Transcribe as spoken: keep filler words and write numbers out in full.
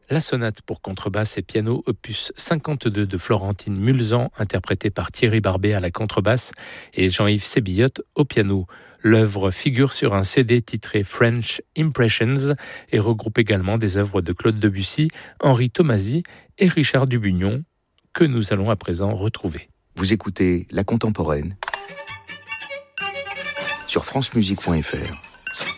la sonate pour contrebasse et piano opus cinquante-deux de Florentine Mulzan, interprétée par Thierry Barbet à la contrebasse et Jean-Yves Sébillotte au piano. L'œuvre figure sur un C D titré French Impressions et regroupe également des œuvres de Claude Debussy, Henri Tomasi et Richard Dubugnon, que nous allons à présent retrouver. Vous écoutez La Contemporaine sur francemusique point f r.